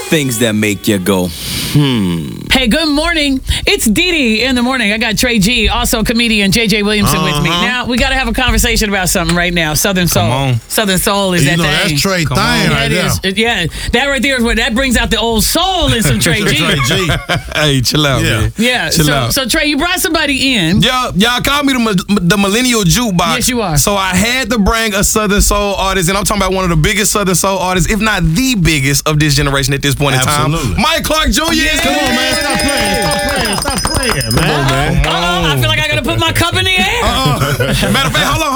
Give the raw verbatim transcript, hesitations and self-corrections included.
things that make you go, hmm. Hey, good morning. It's Dee Dee in the morning. I got Trey G, also comedian J J Williamson uh-huh. with me. Now, we got to have a conversation about something right now. Southern Soul. Come on. Southern Soul is you that know, thing. That's Trey Come thing right there. Is, yeah, that right there is what, that brings out the old soul in some Trey G. Trey G. Hey, chill out, Yeah. man. Yeah, Chill so, out. so Trey, you brought somebody in. Y'all, y'all call me the, the millennial jukebox. Yes, you are. So I had to bring a Southern Soul artist, and I'm talking about one of the biggest Southern Soul artists, if not the biggest of this generation at this point Absolutely. in time. Mike Clark Junior Yeah. is Come on, man. Stop playing. Stop playing. Stop playing, man. Come on, man. Uh-oh, I feel like I got to put my cup in the air. Uh-uh. Matter of fact, hold